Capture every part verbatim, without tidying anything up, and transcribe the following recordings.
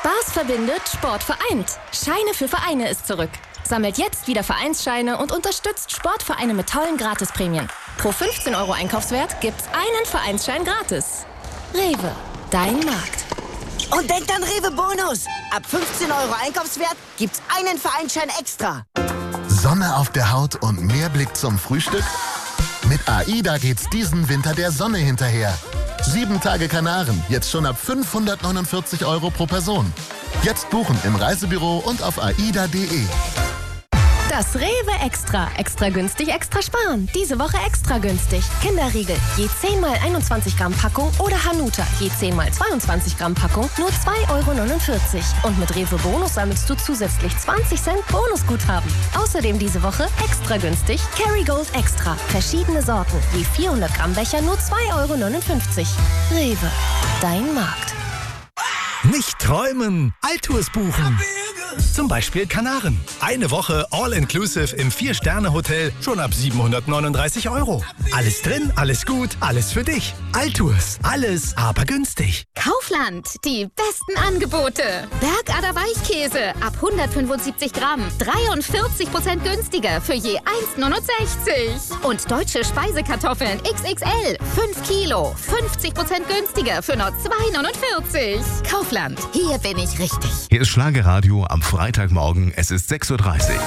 Spaß verbindet, Sport vereint. Scheine für Vereine ist zurück. Sammelt jetzt wieder Vereinsscheine und unterstützt Sportvereine mit tollen Gratisprämien. Pro fünfzehn Euro Einkaufswert gibt's einen Vereinsschein gratis. Rewe, dein Markt. Und denkt an Rewe Bonus. Ab fünfzehn Euro Einkaufswert gibt's einen Vereinsschein extra. Sonne auf der Haut und mehr Blick zum Frühstück? Mit AIDA geht's diesen Winter der Sonne hinterher. Sieben Tage Kanaren, jetzt schon ab fünfhundertneunundvierzig Euro pro Person. Jetzt buchen im Reisebüro und auf aida punkt de. Das Rewe Extra. Extra günstig, extra sparen. Diese Woche extra günstig. Kinderriegel, je zehn mal einundzwanzig Gramm Packung oder Hanuta, je zehn mal zweiundzwanzig Gramm Packung, nur zwei Euro neunundvierzig. Und mit Rewe Bonus sammelst du zusätzlich zwanzig Cent Bonusguthaben. Außerdem diese Woche extra günstig Kerrygold Extra. Verschiedene Sorten, je vierhundert Gramm Becher, nur zwei Euro neunundfünfzig. Rewe, dein Markt. Nicht träumen, Altours buchen. Zum Beispiel Kanaren. Eine Woche All-Inclusive im Vier-Sterne-Hotel schon ab siebenhundertneununddreißig Euro. Alles drin, alles gut, alles für dich. Altours, alles aber günstig. Kaufland, die besten Angebote. Bergader Weichkäse ab hundertfünfundsiebzig Gramm, dreiundvierzig Prozent günstiger für je eins neunundsechzig. Und deutsche Speisekartoffeln X X L, fünf Kilo, fünfzig Prozent günstiger für nur zwei neunundvierzig. Kaufland, hier bin ich richtig. Hier ist Schlagerradio am Freitagmorgen, es ist sechs Uhr dreißig.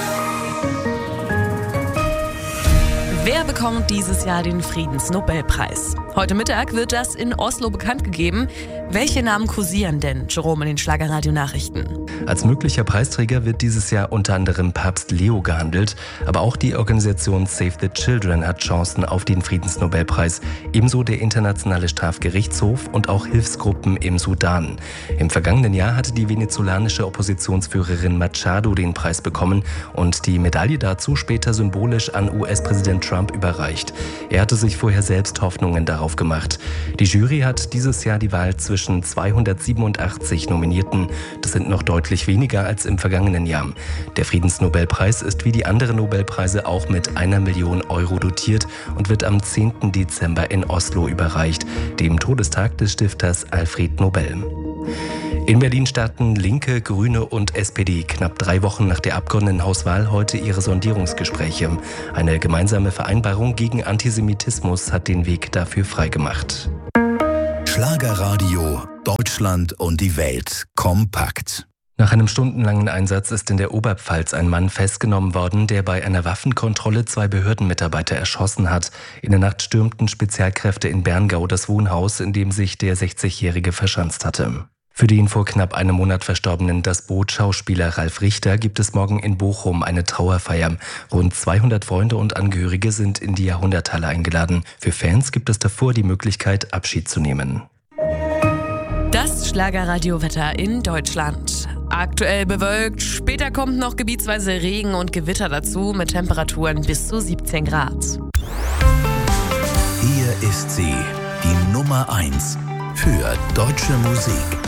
Wer bekommt dieses Jahr den Friedensnobelpreis? Heute Mittag wird das in Oslo bekannt gegeben. Welche Namen kursieren denn, Jerome, in den Schlagerradio-Nachrichten? Als möglicher Preisträger wird dieses Jahr unter anderem Papst Leo gehandelt. Aber auch die Organisation Save the Children hat Chancen auf den Friedensnobelpreis. Ebenso der Internationale Strafgerichtshof und auch Hilfsgruppen im Sudan. Im vergangenen Jahr hatte die venezolanische Oppositionsführerin Machado den Preis bekommen und die Medaille dazu später symbolisch an U S-Präsident Trump überreicht. Er hatte sich vorher selbst Hoffnungen darauf gemacht. Die Jury hat dieses Jahr die Wahl zwischen zweihundertsiebenundachtzig Nominierten. Das sind noch deutlich weniger als im vergangenen Jahr. Der Friedensnobelpreis ist wie die anderen Nobelpreise auch mit einer Million Euro dotiert und wird am zehnten Dezember in Oslo überreicht, dem Todestag des Stifters Alfred Nobel. In Berlin starten Linke, Grüne und S P D knapp drei Wochen nach der Abgeordnetenhauswahl heute ihre Sondierungsgespräche. Eine gemeinsame Vereinbarung gegen Antisemitismus hat den Weg dafür freigemacht. Schlagerradio, Deutschland und die Welt kompakt. Nach einem stundenlangen Einsatz ist in der Oberpfalz ein Mann festgenommen worden, der bei einer Waffenkontrolle zwei Behördenmitarbeiter erschossen hat. In der Nacht stürmten Spezialkräfte in Berngau das Wohnhaus, in dem sich der sechzigjährige verschanzt hatte. Für den vor knapp einem Monat verstorbenen Das Boot-Schauspieler Ralf Richter gibt es morgen in Bochum eine Trauerfeier. Rund zweihundert Freunde und Angehörige sind in die Jahrhunderthalle eingeladen. Für Fans gibt es davor die Möglichkeit, Abschied zu nehmen. Das Schlagerradio-Wetter in Deutschland. Aktuell bewölkt, später kommt noch gebietsweise Regen und Gewitter dazu mit Temperaturen bis zu siebzehn Grad. Hier ist sie, die Nummer eins für deutsche Musik.